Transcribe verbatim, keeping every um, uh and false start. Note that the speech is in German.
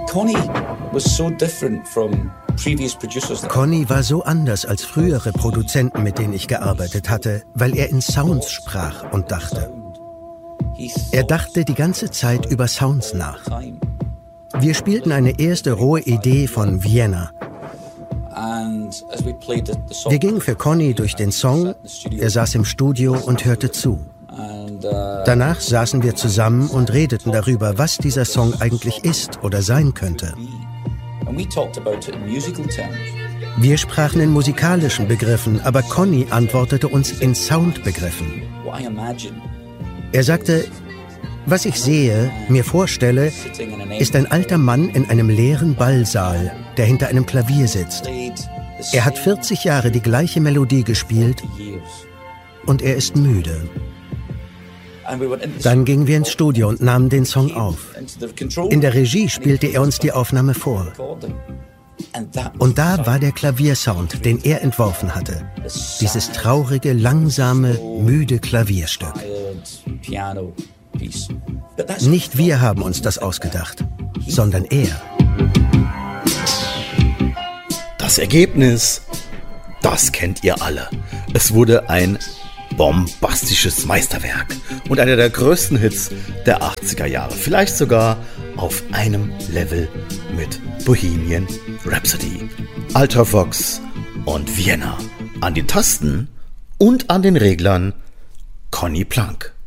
Connie was so different from previous producers. Connie war so anders als frühere Produzenten, mit denen ich gearbeitet hatte, weil er in Sounds sprach und dachte. Er dachte die ganze Zeit über Sounds nach. Wir spielten eine erste rohe Idee von Vienna. Wir gingen für Connie durch den Song, er saß im Studio und hörte zu. Danach saßen wir zusammen und redeten darüber, was dieser Song eigentlich ist oder sein könnte. Wir sprachen in musikalischen Begriffen, aber Connie antwortete uns in Soundbegriffen. Er sagte, was ich sehe, mir vorstelle, ist ein alter Mann in einem leeren Ballsaal, der hinter einem Klavier sitzt. Er hat vierzig Jahre die gleiche Melodie gespielt und er ist müde. Dann gingen wir ins Studio und nahmen den Song auf. In der Regie spielte er uns die Aufnahme vor. Und da war der Klaviersound, den er entworfen hatte. Dieses traurige, langsame, müde Klavierstück. Nicht wir haben uns das ausgedacht, sondern er. Das Ergebnis, das kennt ihr alle. Es wurde ein bombastisches Meisterwerk und einer der größten Hits der achtziger Jahre. Vielleicht sogar auf einem Level mit Bohemian Rhapsody, Ultravox und Vienna. An den Tasten und an den Reglern Conny Plank.